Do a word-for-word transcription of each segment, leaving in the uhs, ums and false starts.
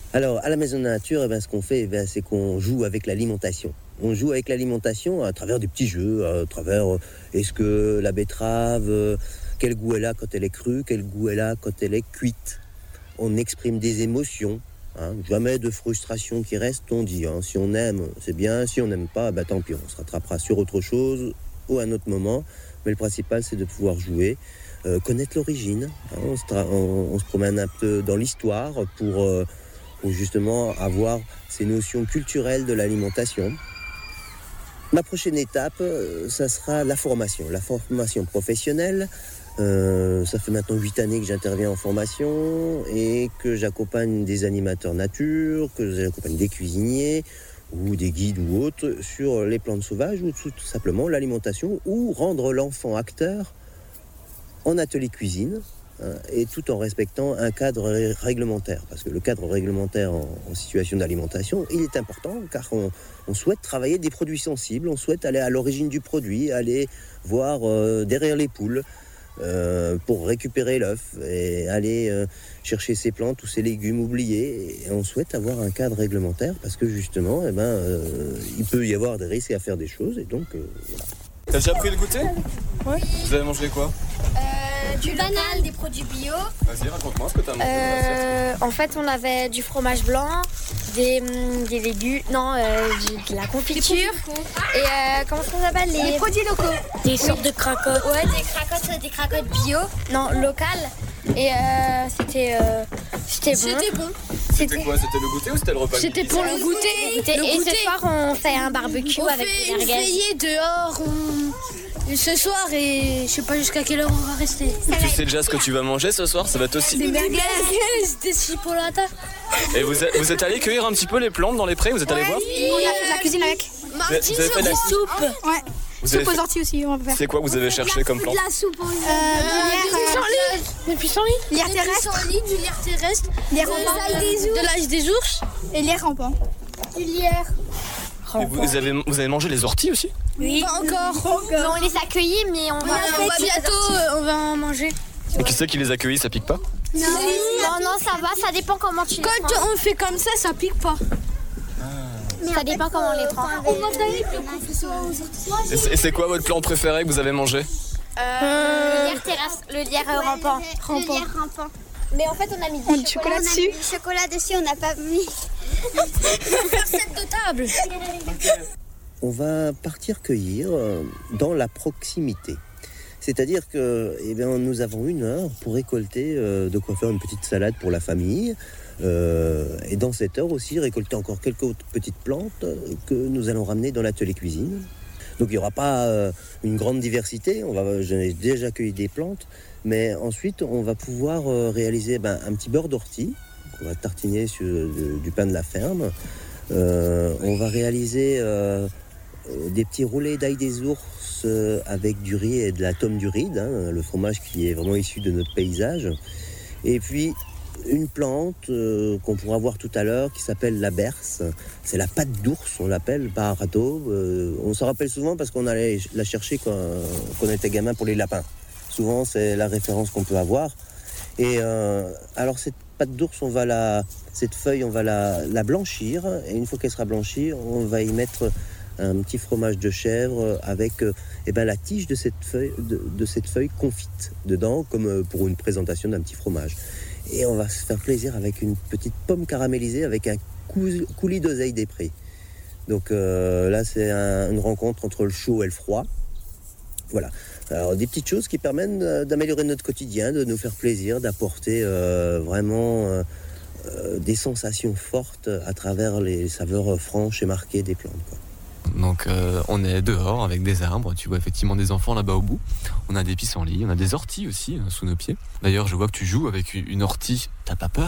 Alors, à la Maison de la Nature, eh ben, ce qu'on fait, eh ben, c'est qu'on joue avec l'alimentation. On joue avec l'alimentation à travers des petits jeux, à travers euh, est-ce que la betterave, euh, quel goût elle a quand elle est crue, quel goût elle a quand elle est cuite. On exprime des émotions, hein, jamais de frustration qui reste, on dit. Hein, si on aime, c'est bien, si on n'aime pas, bah, tant pis, on se rattrapera sur autre chose ou à un autre moment. Mais le principal, c'est de pouvoir jouer, euh, connaître l'origine. Hein, on, se tra- on, on se promène un peu dans l'histoire pour... Euh, pour justement avoir ces notions culturelles de l'alimentation. Ma prochaine étape, ça sera la formation, la formation professionnelle. Euh, ça fait maintenant huit années que j'interviens en formation et que j'accompagne des animateurs nature, que j'accompagne des cuisiniers ou des guides ou autres sur les plantes sauvages ou tout, tout simplement l'alimentation ou rendre l'enfant acteur en atelier cuisine. Et tout en respectant un cadre ré- réglementaire. Parce que le cadre réglementaire en, en situation d'alimentation, il est important car on, on souhaite travailler des produits sensibles, on souhaite aller à l'origine du produit, aller voir euh, derrière les poules euh, pour récupérer l'œuf et aller euh, chercher ces plantes ou ces légumes oubliés. Et on souhaite avoir un cadre réglementaire parce que justement, eh ben, euh, il peut y avoir des risques à faire des choses et donc euh, voilà. T'as déjà pris le goûter ? Ouais. Vous avez mangé quoi ? Euh, du banal, des produits bio. Vas-y, raconte-moi ce que t'as mangé. Euh, en fait, on avait du fromage blanc, des, hum, des légumes, non, euh, du- de la confiture. Et euh, comment ça s'appelle les... Les produits locaux. Des sortes de cracottes. Ouais, des cracottes, des cracottes bio, non, locales. Et euh, c'était, euh, c'était bon. C'était bon. C'était quoi ? C'était le goûter ou c'était le repas ? C'était pour le goûter. Et, Le et goûter. ce soir, on fait un barbecue On avec fait des une merguez. veillée dehors. On... et ce soir, et je sais pas jusqu'à quelle heure on va rester. Et tu sais déjà ce que tu vas manger ce soir ? Ça va être aussi. Des merguez, des chipolatas. Et vous êtes, vous êtes allé cueillir un petit peu les plantes dans les prés ? Vous êtes allé voir ? On a fait de la cuisine avec. Vous avez fait de la soupe. Ouais. Vous avez Soupe aux fait- orties aussi, on va faire. C'est quoi que vous avez cherché comme plante ? De la soupe aux euh, du pissenlit. Du pissenlit. Lierre terrestre. Du lierre terrestre. Lierre rampant. De l'ail des ours. Et lierre rampant. Du lierre. Et vous, vous avez, vous avez mangé les orties aussi ? Oui. Pas encore. Mais on les a cueillis, mais on va, On va bientôt, euh, on va en manger. Et qui c'est qui les a cueillis ? Ça pique pas ? Non, non, ça va, ça dépend comment tu les Quand prends. on fait comme ça, ça pique pas. Ça dépend comment on les prend. On va d'aller le professeur aux orties. Et c'est- et c'est quoi votre plante préférée que vous avez mangé ? Le lierre terrestre, le lierre rampant. Rampant. Le lierre rampant. Mais en fait, on a mis On a du du chocolat, chocolat on a dessus. mis du chocolat dessus, on n'a pas mis. Cette de table. On va partir cueillir euh, dans la proximité. C'est-à-dire que eh bien, nous avons une heure pour récolter euh, de quoi faire une petite salade pour la famille. Euh, et dans cette heure aussi, récolter encore quelques autres petites plantes que nous allons ramener dans l'atelier cuisine. Donc il n'y aura pas euh, une grande diversité. On va, j'ai déjà cueilli des plantes. Mais ensuite, on va pouvoir euh, réaliser ben, un petit beurre d'ortie. On va tartiner sur de- du pain de la ferme. Euh, on va réaliser... Euh, Euh, des petits roulés d'ail des ours euh, avec du riz et de la tome du ride, hein, le fromage qui est vraiment issu de notre paysage. Et puis une plante euh, qu'on pourra voir tout à l'heure qui s'appelle la berce. C'est la patte d'ours, on l'appelle par râteau. Euh, on s'en rappelle souvent parce qu'on allait la chercher quand, quand on était gamin pour les lapins. Souvent c'est la référence qu'on peut avoir. Et euh, alors cette patte d'ours, on va la, cette feuille, on va la, la blanchir. Et une fois qu'elle sera blanchie, on va y mettre un petit fromage de chèvre avec euh, eh ben, la tige de cette, feuille, de, de cette feuille confite dedans, comme euh, pour une présentation d'un petit fromage. Et on va se faire plaisir avec une petite pomme caramélisée avec un cou- coulis d'oseille des prés. Donc euh, là, c'est un, une rencontre entre le chaud et le froid. Voilà. Alors, des petites choses qui permettent euh, d'améliorer notre quotidien, de nous faire plaisir, d'apporter euh, vraiment euh, euh, des sensations fortes à travers les saveurs franches et marquées des plantes, quoi. Donc euh, on est dehors avec des arbres, tu vois effectivement des enfants là-bas au bout. On a des pissenlits, on a des orties aussi hein, sous nos pieds. D'ailleurs je vois que tu joues avec une ortie, t'as pas peur ?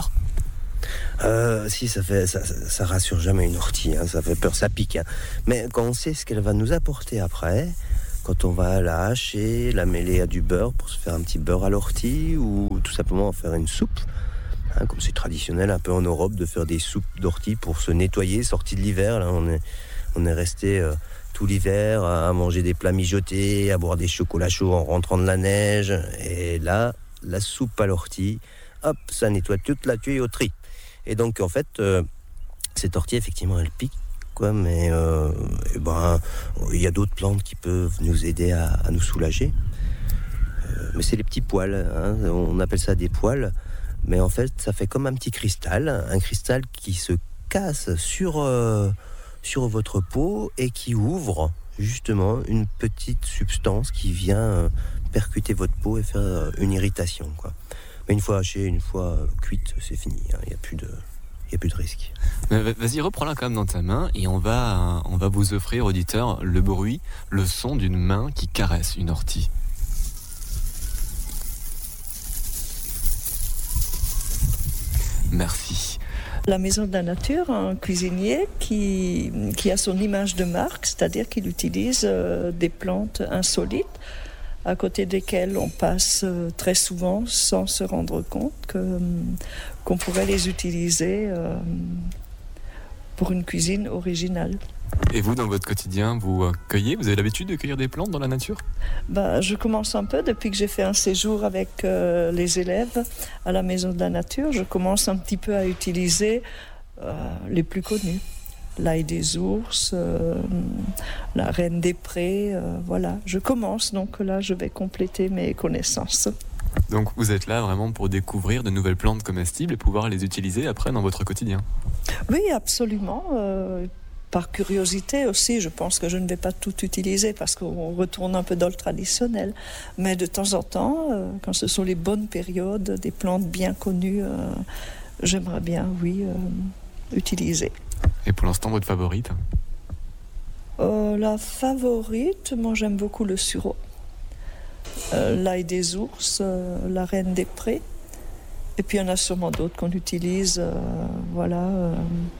Euh, si, ça fait, ça, ça, ça rassure jamais une ortie, hein, ça fait peur, ça pique. Hein. Mais quand on sait ce qu'elle va nous apporter après, quand on va la hacher, la mêler à du beurre pour se faire un petit beurre à l'ortie ou tout simplement en faire une soupe, hein, comme c'est traditionnel un peu en Europe de faire des soupes d'ortie pour se nettoyer, sortie de l'hiver, là on est... On est resté euh, tout l'hiver à manger des plats mijotés, à boire des chocolats chauds en rentrant de la neige. Et là, la soupe à l'ortie, hop, ça nettoie toute la tuyauterie. Et donc, en fait, euh, cette ortie, effectivement, elle pique, quoi, mais euh, et ben, il y a d'autres plantes qui peuvent nous aider à, à nous soulager. Euh, mais c'est les petits poils, hein, on appelle ça des poils. Mais en fait, ça fait comme un petit cristal, un cristal qui se casse sur, euh, sur votre peau et qui ouvre justement une petite substance qui vient euh, percuter votre peau et faire euh, une irritation, quoi. Mais une fois hachée, une fois euh, cuite, c'est fini, il hein, n'y a plus de... Il n'y a plus de risque. Vas-y, reprends-la quand même dans ta main et on va, on va vous offrir, auditeurs, le bruit, le son d'une main qui caresse une ortie. Merci. La Maison de la Nature, un cuisinier qui, qui a son image de marque, c'est-à-dire qu'il utilise euh, des plantes insolites à côté desquelles on passe euh, très souvent sans se rendre compte que, euh, qu'on pourrait les utiliser euh, pour une cuisine originale. Et vous, dans votre quotidien, vous euh, cueillez? Vous avez l'habitude de cueillir des plantes dans la nature? Bah, je commence un peu depuis que j'ai fait un séjour avec euh, les élèves à la Maison de la Nature. Je commence un petit peu à utiliser euh, les plus connus. L'ail des ours, euh, la reine des prés, euh, voilà. Je commence, donc là, je vais compléter mes connaissances. Donc vous êtes là vraiment pour découvrir de nouvelles plantes comestibles et pouvoir les utiliser après dans votre quotidien? Oui, absolument. Euh, par curiosité aussi, je pense que je ne vais pas tout utiliser parce qu'on retourne un peu dans le traditionnel. Mais de temps en temps, euh, quand ce sont les bonnes périodes, des plantes bien connues, euh, j'aimerais bien, oui, euh, utiliser. Et pour l'instant, votre favorite? euh, La favorite, moi j'aime beaucoup le sureau. Euh, l'ail des ours, euh, la reine des prés. Et puis il y en a sûrement d'autres qu'on utilise. Euh, voilà. Euh,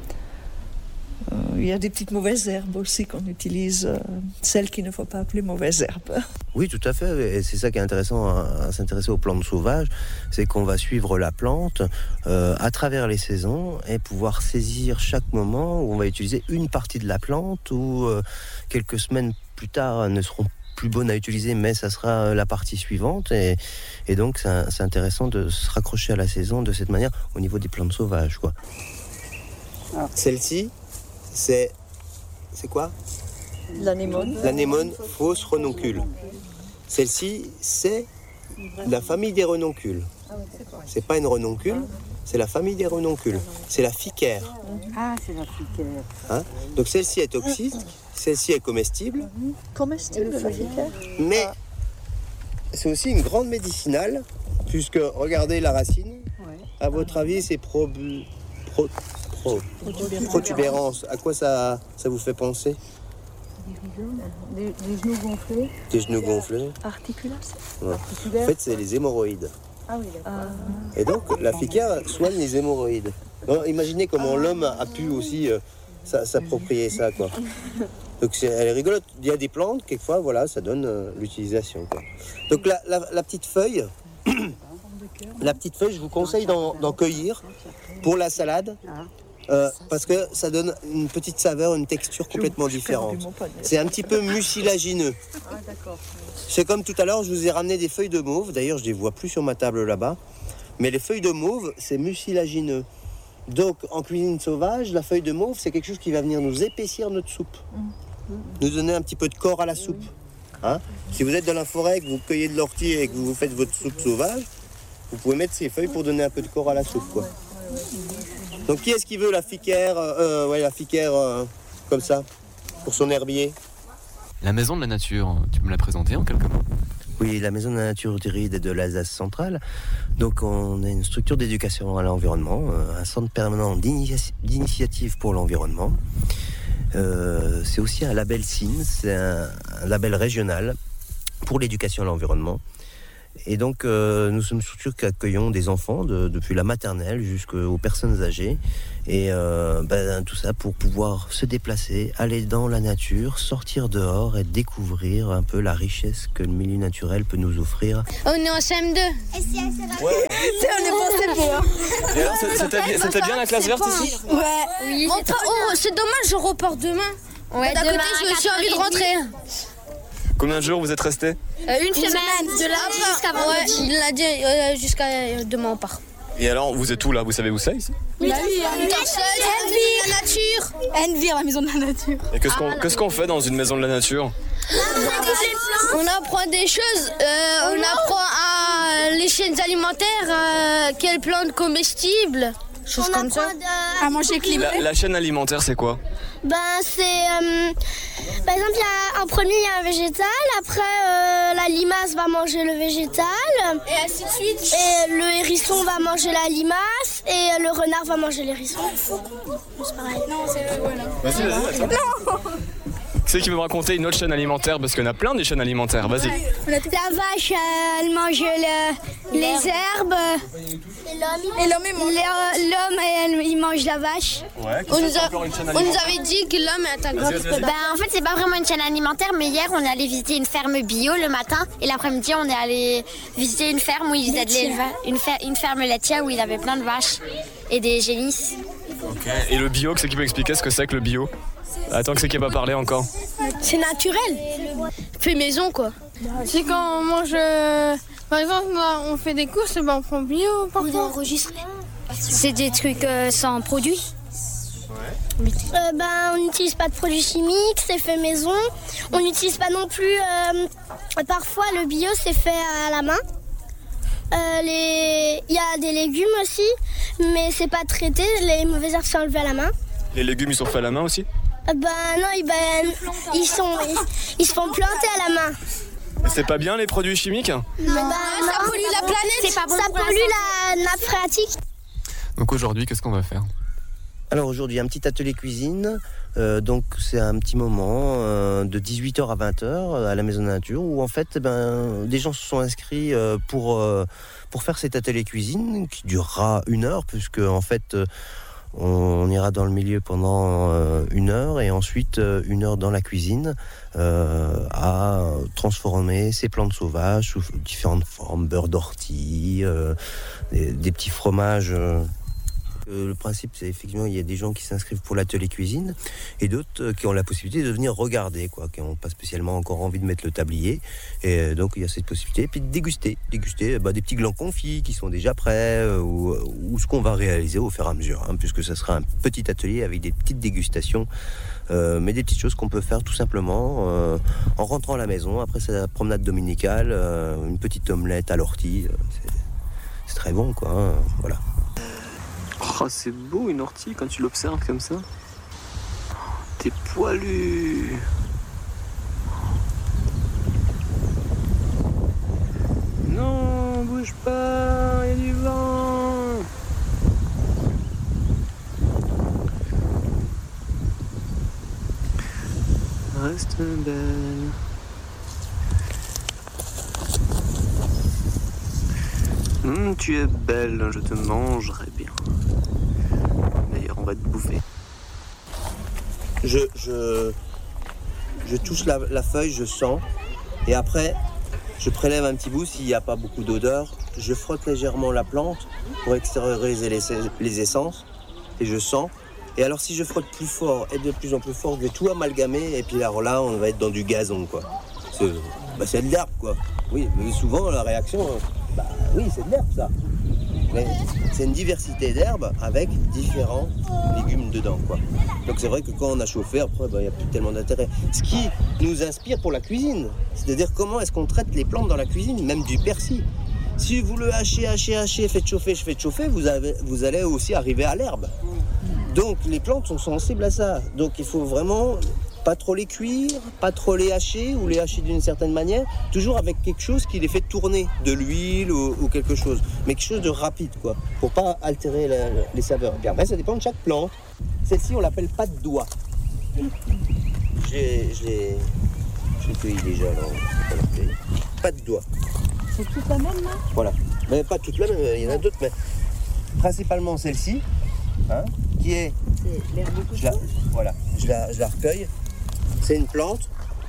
euh, il y a des petites mauvaises herbes aussi qu'on utilise, euh, celles qu'il ne faut pas appeler mauvaises herbes. Oui, tout à fait. Et c'est ça qui est intéressant à, à s'intéresser aux plantes sauvages, c'est qu'on va suivre la plante euh, à travers les saisons et pouvoir saisir chaque moment où on va utiliser une partie de la plante ou euh, quelques semaines plus tard ne seront plus bonnes à utiliser, mais ça sera la partie suivante. Et, et donc, c'est, c'est intéressant de se raccrocher à la saison de cette manière au niveau des plantes sauvages, quoi. Ah. Celle-ci, c'est... C'est quoi ? L'anémone. L'anémone fausse renoncule. Celle-ci, c'est la famille des renoncules. C'est pas une renoncule, c'est la famille des renoncules. C'est la ficaire. Ah, c'est la ficaire. Hein ? Donc celle-ci est toxique, celle-ci est comestible. Comestible, la ficaire. Mais c'est aussi une grande médicinale, puisque regardez la racine. À votre avis, c'est probu... pro... pro... protubérance. À quoi ça, ça vous fait penser ? Des, des genoux gonflés. Des genoux gonflés. Articulation. Ouais. En fait, c'est les hémorroïdes. Ah oui, d'accord. Et donc, la ficaire soigne les hémorroïdes. Donc, imaginez comment l'homme a pu aussi euh, s'approprier ça, quoi. Donc, c'est, elle est rigolote. Il y a des plantes, quelquefois, voilà, ça donne euh, l'utilisation, quoi. Donc, la, la, la petite feuille, la petite feuille, je vous conseille d'en, d'en cueillir pour la salade. Euh, parce que ça donne une petite saveur, une texture complètement différente. C'est un petit peu mucilagineux. C'est comme tout à l'heure, je vous ai ramené des feuilles de mauve. D'ailleurs, je ne les vois plus sur ma table là-bas. Mais les feuilles de mauve, c'est mucilagineux. Donc, en cuisine sauvage, la feuille de mauve, c'est quelque chose qui va venir nous épaissir notre soupe. Nous donner un petit peu de corps à la soupe. Hein ? Si vous êtes dans la forêt, que vous cueillez de l'ortie et que vous faites votre soupe sauvage, vous pouvez mettre ces feuilles pour donner un peu de corps à la soupe, quoi. Donc qui est-ce qui veut la ficaire, euh, ouais, la ficaire euh, comme ça, pour son herbier ? La Maison de la Nature, tu me l'as présentée en quelques mots. Oui, la Maison de la Nature du Ride et de l'Alsace centrale. Donc on est une structure d'éducation à l'environnement, un centre permanent d'initia- d'initiative pour l'environnement. Euh, c'est aussi un label S I N, c'est un, un label régional pour l'éducation à l'environnement. Et donc, euh, nous sommes une structure qui accueillons des enfants de, depuis la maternelle jusqu'aux personnes âgées. Et euh, ben, tout ça pour pouvoir se déplacer, aller dans la nature, sortir dehors et découvrir un peu la richesse que le milieu naturel peut nous offrir. On est en C M deux. Ouais. On est pas C P, hein. Et alors, c'était bien, c'était bien la classe verte ici? Ouais. Oui, Bon, c'est oh, c'est dommage, je repars demain. Ouais, D'un demain, côté, j'ai aussi envie de rentrer. Combien de jours vous êtes restés? Euh, une, une semaine, de lundi jusqu'à vendredi. Ouais, il l'a dit, euh, jusqu'à euh, demain on part. Et alors, vous êtes où là? Vous savez où c'est ici? Oui, oui, Envir, la nature. Envir, la maison de la nature. Et qu'est-ce qu'on qu'est-ce qu'on fait dans une maison de la nature? On apprend des choses, euh, on apprend à les chaînes alimentaires, euh, quelles plantes comestibles, choses On comme ça. apprend de- À manger climatique. La, la chaîne alimentaire, c'est quoi? Ben, c'est. euh, par exemple, il y a un premier, il y a un végétal. Après, euh, la limace va manger le végétal. Et ainsi de suite. Et le hérisson va manger la limace. Et le renard va manger l'hérisson. C'est pareil. Non, c'est voilà. Vas-y, vas-y. Non. Qui c'est qui veut me raconter une autre chaîne alimentaire? Parce qu'il y en a plein des chaînes alimentaires, vas-y. La vache, euh, elle mange le- les herbes. Et l'homme, il mange. Le- L'homme, elle- il mange la vache. Ouais, On nous, a- on nous avait dit que l'homme est un grand vas-y. Ben, en fait, c'est pas vraiment une chaîne alimentaire, mais hier, on est allé visiter une ferme bio le matin. Et l'après-midi, on est allé visiter une ferme où ils faisaient de l'élevage, une, fer- une ferme laitière où ils avaient plein de vaches et des génisses. Ok. Et le bio, c'est qui peut expliquer ce que c'est que le bio? Attends, que c'est qui n'a pas parlé encore? C'est naturel. Fait maison, quoi. C'est quand on mange, euh, par exemple, on fait des courses, ben on prend bio parfois. C'est des trucs euh, sans produits. Euh, ben, on n'utilise pas de produits chimiques, c'est fait maison. On n'utilise pas non plus. euh, parfois, le bio, c'est fait à la main. Euh, les- Il y a des légumes aussi, mais c'est pas traité. Les mauvaises herbes sont enlevées à la main. Les légumes, ils sont faits à la main aussi? Euh, ben non, ils, ben, ils, sont, ils, ils se font planter à la main. C'est pas bien les produits chimiques? Ben, non, ça pollue la planète. C'est pas bon ça pollue la nappe phréatique. Donc aujourd'hui, qu'est-ce qu'on va faire? Alors aujourd'hui, un petit atelier cuisine. Euh, donc c'est un petit moment euh, de dix-huit heures à vingt heures à la Maison de la Nature où en fait eh ben, des gens se sont inscrits euh, pour, euh, pour faire cet atelier cuisine qui durera une heure puisque en fait euh, on ira dans le milieu pendant euh, une heure et ensuite euh, une heure dans la cuisine euh, à transformer ces plantes sauvages sous différentes formes, beurre d'ortie, euh, des, des petits fromages. Euh, Le principe, c'est effectivement, il y a des gens qui s'inscrivent pour l'atelier cuisine et d'autres qui ont la possibilité de venir regarder, quoi, qui n'ont pas spécialement encore envie de mettre le tablier. Et donc, il y a cette possibilité. Et puis de déguster, déguster bah, des petits glands confits qui sont déjà prêts euh, ou, ou ce qu'on va réaliser au fur et à mesure, hein, puisque ça sera un petit atelier avec des petites dégustations, euh, mais des petites choses qu'on peut faire tout simplement euh, en rentrant à la maison après sa promenade dominicale, euh, une petite omelette à l'ortie. Euh, c'est, c'est très bon, quoi. Hein, voilà. Oh, c'est beau une ortie quand tu l'observes comme ça. T'es poilu. Non, bouge pas, il y a du vent. Reste belle. Hum, tu es belle, je te mangerai bien. D'ailleurs, on va te bouffer. Je, je, je touche la, la feuille, je sens, et après, je prélève un petit bout s'il n'y a pas beaucoup d'odeur. Je frotte légèrement la plante pour extérioriser les, les essences, et je sens. Et alors, si je frotte plus fort et de plus en plus fort, je vais tout amalgamer, et puis alors là, on va être dans du gazon, quoi. C'est, bah, c'est de l'herbe, quoi. Oui, mais souvent, la réaction, bah oui, c'est de l'herbe, ça. Mais c'est une diversité d'herbes avec différents légumes dedans, quoi. Donc c'est vrai que quand on a chauffé, après, il bah, n'y a plus tellement d'intérêt. Ce qui nous inspire pour la cuisine, c'est-à-dire comment est-ce qu'on traite les plantes dans la cuisine, même du persil. Si vous le hachez, hachez, hachez, faites chauffer, faites chauffer, vous, avez, vous allez aussi arriver à l'herbe. Donc les plantes sont sensibles à ça. Donc il faut vraiment pas trop les cuire, pas trop les hacher ou les hacher d'une certaine manière, toujours avec quelque chose qui les fait tourner, de l'huile ou, ou quelque chose, mais quelque chose de rapide, quoi, pour pas altérer la, les saveurs. Puis après, ça dépend de chaque plante. Celle-ci, on l'appelle pas de doigt. Je l'ai, je l'ai, je l'ai cueilli déjà, alors pas de doigt. C'est toute la même, là? Voilà, mais pas toute la même, il y en a d'autres, mais principalement celle-ci, hein, qui est, C'est l'herbe de je la, voilà, je la, je la recueille. C'est une plante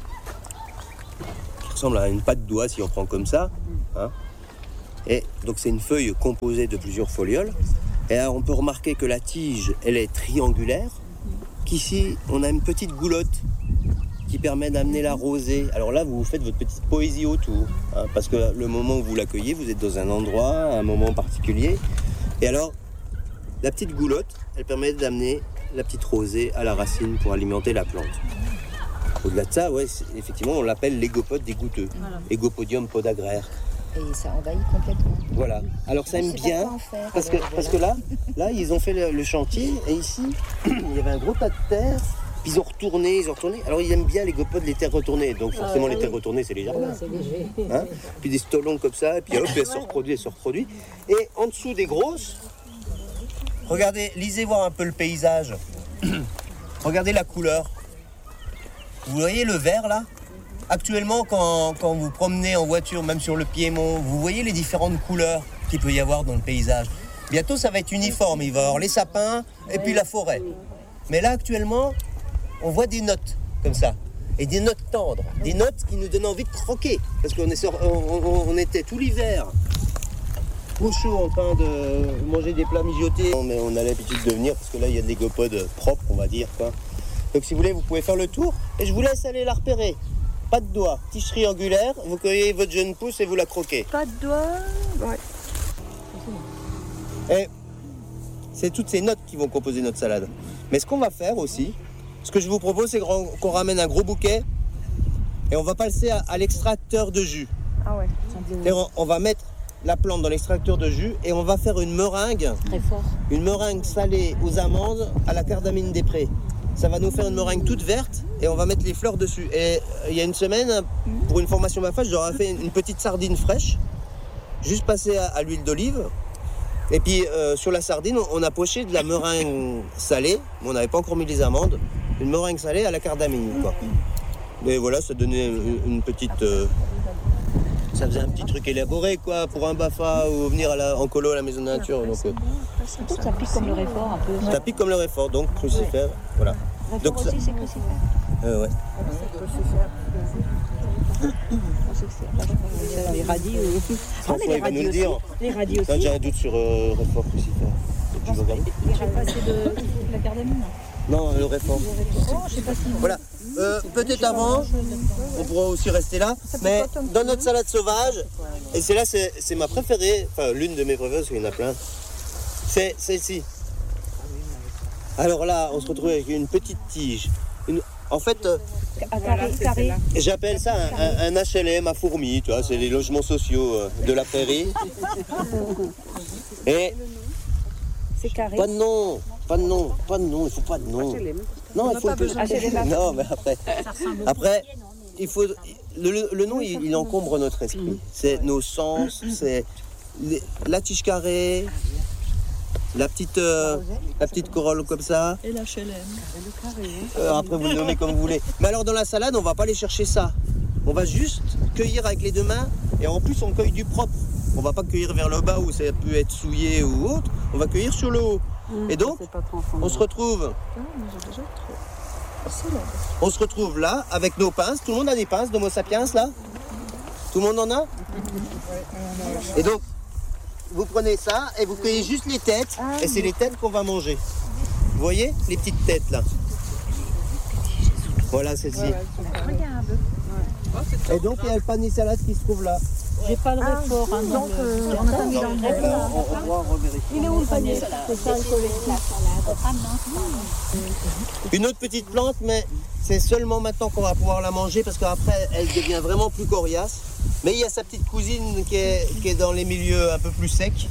qui ressemble à une patte d'oie si on prend comme ça. Hein. Et donc c'est une feuille composée de plusieurs folioles. Et alors on peut remarquer que la tige, elle est triangulaire. Qu'ici, on a une petite goulotte qui permet d'amener la rosée. Alors là, vous faites votre petite poésie autour. Hein, parce que le moment où vous l'accueillez, vous êtes dans un endroit, un moment particulier. Et alors, la petite goulotte, elle permet d'amener la petite rosée à la racine pour alimenter la plante. Au-delà de ça, ouais, effectivement, on l'appelle l'égopode des goutteux. Voilà. Égopodium podagraire. Et ça envahit complètement. Voilà. Alors ça aime bien, parce que, parce que là, là, ils ont fait le, le chantier, et ici, il y avait un gros tas de terre, puis ils ont retourné, ils ont retourné. Alors ils aiment bien les gopodes, les terres retournées, donc forcément ah, les terres retournées, c'est les jardins. C'est léger. Hein, puis des stolons comme ça, et puis hop, elles se reproduisent, elles se reproduisent. Et en dessous des grosses, regardez, lisez voir un peu le paysage. Regardez la couleur. Vous voyez le vert là? Actuellement, quand, quand vous promenez en voiture, même sur le Piémont, vous voyez les différentes couleurs qu'il peut y avoir dans le paysage. Bientôt, ça va être uniforme. Il va y avoir les sapins et puis la forêt. Mais là, actuellement, on voit des notes comme ça. Et des notes tendres. Des notes qui nous donnent envie de croquer. Parce qu'on est, on, on, on était tout l'hiver au chaud en train de manger des plats mijotés. Mais on a l'habitude de venir parce que là, il y a des gopodes propres, on va dire, quoi. Donc si vous voulez, vous pouvez faire le tour. Et je vous laisse aller la repérer. Pas de doigts, tige triangulaire, vous cueillez votre jeune pousse et vous la croquez. Pas de doigts, ouais. Et c'est toutes ces notes qui vont composer notre salade. Mais ce qu'on va faire aussi, ce que je vous propose, c'est qu'on ramène un gros bouquet et on va passer à, à l'extracteur de jus. Ah ouais. Et on, on va mettre la plante dans l'extracteur de jus et on va faire une meringue. Très fort. Une meringue salée aux amandes à la cardamine des prés. Ça va nous faire une meringue toute verte et on va mettre les fleurs dessus. Et il y a une semaine, pour une formation Mafage, j'aurais fait une petite sardine fraîche, juste passée à, à l'huile d'olive. Et puis euh, sur la sardine, on a poché de la meringue salée, mais on n'avait pas encore mis les amandes. Une meringue salée à la cardamine, quoi. Et voilà, ça donnait une, une petite... Euh, ça faisait un petit truc élaboré, quoi, pour un B A F A ou venir à la, en colo à la maison de nature. Donc, euh, ça pique comme le réfort un peu. Ça pique comme le réfort, donc crucifère, voilà. Donc aussi, c'est crucifère. Euh, ouais. Les radis aussi. Ah, mais les radis aussi. Les radis aussi. Là, j'ai un doute sur euh, réfort crucifère. Tu veux regarder? Je sais pas, c'est de la cardamine. Non, le réfort. Oh, je sais pas si. Voilà. Euh, peut-être avant, on pourra aussi rester là, mais dans notre salade sauvage, et c'est là, c'est ma préférée, enfin l'une de mes préférées, parce qu'il y en a plein, c'est celle-ci. Alors là, on se retrouve avec une petite tige. Une, en fait, euh, j'appelle ça un, un, un H L M à fourmis, tu vois, c'est les logements sociaux euh, de la prairie. Et c'est carré. Pas de nom, pas de nom, pas de nom, il faut pas de nom. Non, il faut peu... Non, mais après, après, il faut le, le nom, il, il encombre notre esprit. C'est nos sens, c'est les, la tige carrée, la petite, euh, la petite corolle comme ça. Et l'H L M. Euh, après, vous le nommez comme vous voulez. Mais alors, dans la salade, on va pas aller chercher ça. On va juste cueillir avec les deux mains, et en plus, on cueille du propre. On va pas cueillir vers le bas où ça peut être souillé ou autre. On va cueillir sur le haut. Et donc, on se retrouve. On se retrouve là avec nos pinces. Tout le monde a des pinces d'Homo sapiens là? Tout le monde en a? Et donc, vous prenez ça et vous cueillez juste les têtes. Et c'est les têtes qu'on va manger. Vous voyez les petites têtes là? Voilà celle-ci. Et donc, il y a le panier salade qui se trouve là. J'ai pas le réfort, hein, donc euh, on n'a pas mis dans le réfort. On va revérifier. Il est où le panier? C'est ça le collectif. Une autre petite plante, mais c'est seulement maintenant qu'on va pouvoir la manger parce qu'après elle devient vraiment plus coriace. Mais il y a sa petite cousine qui est, qui est dans les milieux un peu plus secs.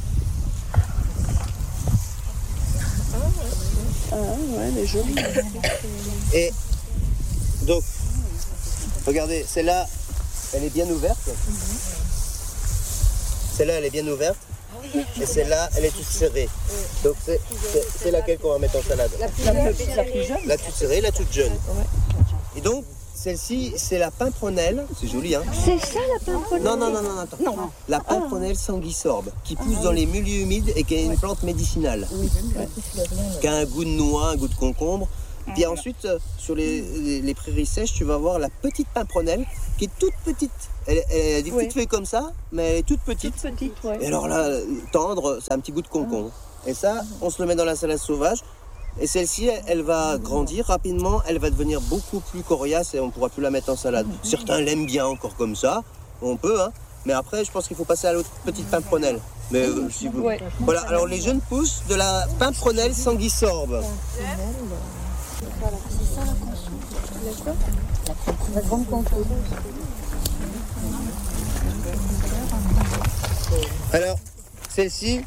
Ah ouais, elle est jolie. Et donc, regardez, celle-là, elle est bien ouverte. Celle-là, elle est bien ouverte. Et celle-là, elle est toute serrée. Donc c'est laquelle qu'on va mettre en salade? La plus, la plus, la plus jeune. La toute serrée, la toute jeune. Et donc, celle-ci, c'est la pimprenelle. C'est joli, hein? C'est ça la pimprenelle? Non, non, non, non, attends. Non. La pimprenelle sanguisorbe, qui pousse ah, dans les milieux humides et qui est une plante médicinale. Oui. Ouais. Qui a un goût de noix, un goût de concombre. Puis ensuite, sur les, les, les prairies sèches, tu vas voir la petite pimprenelle qui est toute petite. Elle, elle a des petites oui. feuilles comme ça, mais elle est toute petite. Toute petite, ouais. Et alors là, tendre, ça a un petit goût de concombre. Et ça, on se le met dans la salade sauvage. Et celle-ci, elle, elle va grandir rapidement, elle va devenir beaucoup plus coriace et on ne pourra plus la mettre en salade. Certains l'aiment bien encore comme ça, on peut, hein. Mais après, je pense qu'il faut passer à l'autre petite pimprenelle. Mais euh, si vous... ouais. Voilà, alors les jeunes pousses de la pimpronelle sanguisorbe. La grande composante. Alors, celle-ci,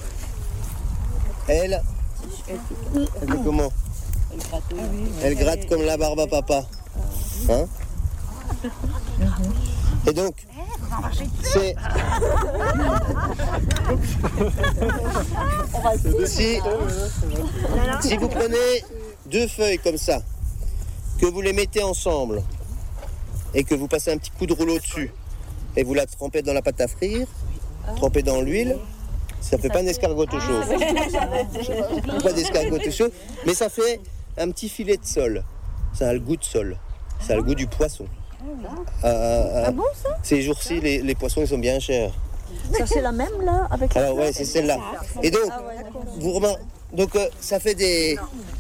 elle, elle fait comment? Elle gratte comme la barbe à papa. Hein? Et donc, c'est... Si, si vous prenez deux feuilles comme ça, que vous les mettez ensemble, et que vous passez un petit coup de rouleau dessus, et vous la trempez dans la pâte à frire, trempez dans l'huile, ça fait pas un escargot tout chaud. Pas d'escargot tout chaud, mais ça fait un petit filet de sole. Ça a le goût de sole. Ça a le goût du poisson. Euh, euh, Ah bon ça? Ces jours-ci, les, les poissons ils sont bien chers. Ça c'est la même là avec la Alors ouais, c'est celle-là. Et donc, Ah ouais, d'accord. vous remarquez, donc euh, ça fait des.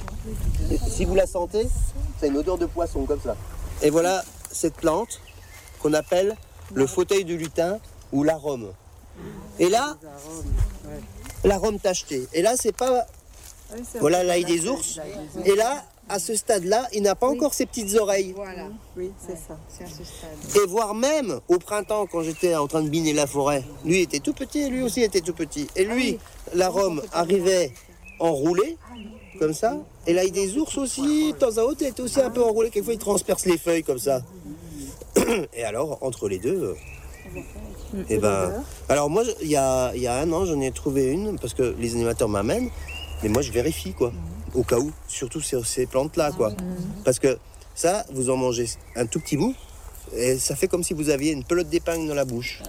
Si vous la sentez, c'est une odeur de poisson comme ça. Et voilà cette plante qu'on appelle le fauteuil du lutin ou l'arôme. Et là, l'arôme tacheté. Et là, c'est pas. Voilà l'ail des ours. Et là, à ce stade-là, il n'a pas encore ses petites oreilles. Voilà, oui, c'est ça, c'est à ce stade. Et voire même au printemps, quand j'étais en train de biner la forêt, lui était tout petit et lui aussi était tout petit. Et lui, l'arôme arrivait enroulé, comme ça. Et l'ail des ours aussi, de temps à autre, il était aussi un peu enroulé. Quelquefois, il transperce les feuilles comme ça. Et alors, entre les deux, et ben, alors moi, il y a, il y a un an, j'en ai trouvé une, parce que les animateurs m'amènent, mais moi, je vérifie, quoi. Au cas où, surtout sur ces plantes-là, quoi. Parce que ça, vous en mangez un tout petit bout, et ça fait comme si vous aviez une pelote d'épingle dans la bouche.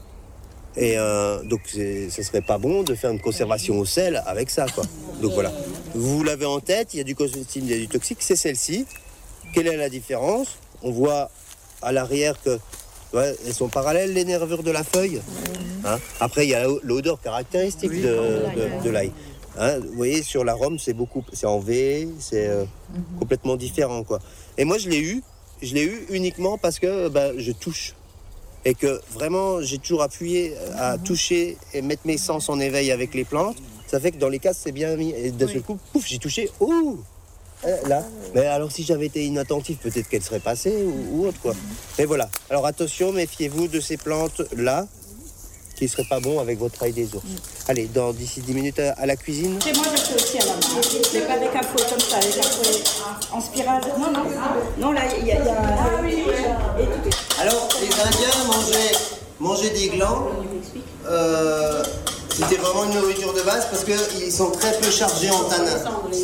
Et euh, donc, ce serait pas bon de faire une conservation au sel avec ça, quoi. Donc voilà. Vous l'avez en tête, il y a du comestible, il y a du toxique, c'est celle-ci. Quelle est la différence? On voit à l'arrière que ouais, elles sont parallèles, les nervures de la feuille. Hein? Après, il y a l'odeur caractéristique de, de, de l'ail. Hein, vous voyez, sur l'arôme, c'est beaucoup, c'est en V, c'est euh, mm-hmm. complètement différent, quoi. Et moi, je l'ai eu, je l'ai eu uniquement parce que bah, je touche. Et que vraiment, j'ai toujours appuyé à mm-hmm. toucher et mettre mes sens en éveil avec les plantes. Ça fait que dans les cases, c'est bien mis. Et d'un seul coup, pouf, j'ai touché. Ouh, là. Mais alors, si j'avais été inattentif, peut-être qu'elle serait passée ou, ou autre, quoi. Mais voilà. Alors, attention, méfiez-vous de ces plantes-là, qui ne serait pas bon avec votre ail des ours. Mm. Allez, dans d'ici dix minutes à, à la cuisine. Chez moi, je fais aussi à la main. Mais pas avec un fouet comme ça, avec un fouet en spirale. Non, non, non, là, il y a... Y a... Ah, oui, oui. Alors, les Indiens mangeaient, mangeaient des glands. Euh, C'était vraiment une nourriture de base parce qu'ils sont très peu chargés en tanins.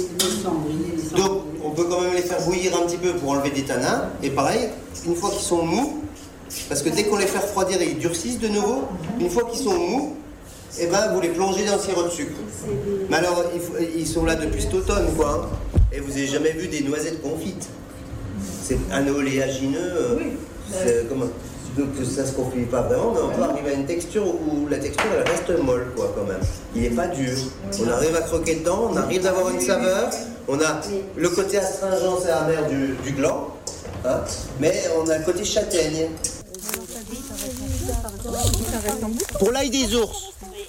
Donc, on peut quand même les faire bouillir un petit peu pour enlever des tanins. Et pareil, une fois qu'ils sont mous, parce que dès qu'on les fait refroidir, ils durcissent de nouveau. Une fois qu'ils sont mous, eh ben, vous les plongez dans le sirop de sucre. Mais alors, ils sont là depuis cet automne, quoi. Hein. Et vous n'avez jamais vu des noisettes confites. C'est un oléagineux. C'est comment... Donc ça ne se confie pas vraiment, mais on peut arriver à une texture où la texture elle reste molle, quoi, quand même. Il n'est pas dur. On arrive à croquer dedans, on arrive d'avoir une saveur. On a le côté astringent et amer du, du gland, hein, mais on a le côté châtaigne. Pour l'ail des ours,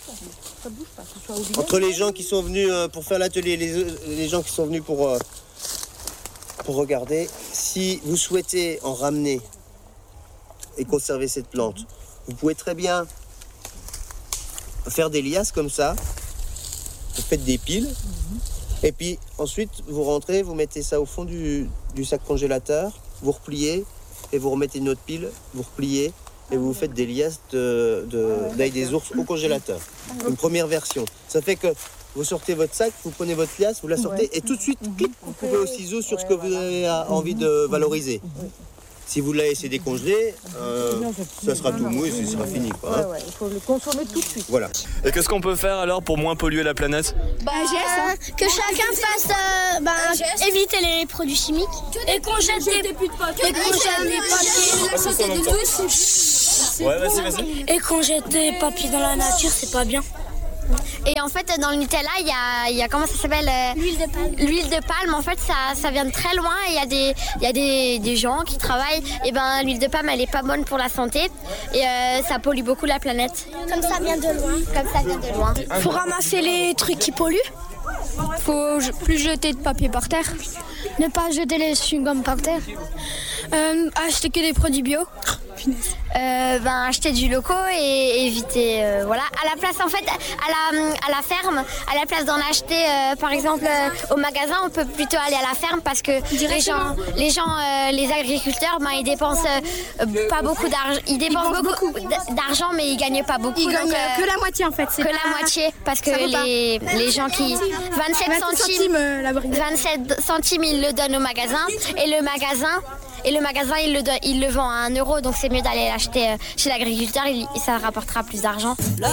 entre les gens qui sont venus pour faire l'atelier, les, les gens qui sont venus pour, pour regarder, si vous souhaitez en ramener et conserver cette plante, vous pouvez très bien faire des liasses comme ça, vous faites des piles, et puis ensuite vous rentrez, vous mettez ça au fond du, du sac congélateur, vous repliez, et vous remettez une autre pile, vous repliez, et vous faites des liasses de, de, d'ail des ours au congélateur. Une première version. Ça fait que vous sortez votre sac, vous prenez votre liasse, vous la sortez, et tout de suite, clic, vous coupez au ciseau sur ce que vous avez envie de valoriser. Si vous la laissez décongeler, euh, ça sera tout mou et ce sera fini, quoi, hein. Ouais, ouais, il faut le consommer tout de suite. Voilà. Et qu'est-ce qu'on peut faire alors pour moins polluer la planète? Bah, hein. Que chacun fasse euh, bah, éviter les produits chimiques et qu'on jette des et qu'on jette des papiers. Ouais, vas-y, vas-y. Et qu'on jette des papiers dans la nature, c'est pas bien. Et en fait, dans le Nutella, il y a, il y a comment ça s'appelle euh, L'huile de palme. L'huile de palme, en fait, ça, ça vient de très loin. Et il y a des, il y a des, des gens qui travaillent. Et ben, l'huile de palme, elle est pas bonne pour la santé. Et euh, ça pollue beaucoup la planète. Comme ça vient de loin. Comme ça vient de loin. Faut ramasser les trucs qui polluent. Faut plus jeter de papier par terre. Ne pas jeter les chewing-gums par terre. Euh, acheter que des produits bio. Euh, ben, acheter du loco et éviter euh, voilà à la place en fait à la, à la ferme à la place d'en acheter euh, par exemple euh, au magasin on peut plutôt aller à la ferme parce que les gens les gens euh, les agriculteurs ben, ils dépensent euh, pas beaucoup d'argent ils dépensent ils beaucoup, beaucoup d'argent mais ils gagnent pas beaucoup ils gagnent donc, euh, que la moitié en fait c'est que pas... la moitié parce que les, les gens qui vingt-sept centimes vingt-sept centimes ils le donnent au magasin et le magasin Et le magasin, il le, donne, il le vend à un euro, donc c'est mieux d'aller l'acheter chez l'agriculteur, il, ça rapportera plus d'argent. La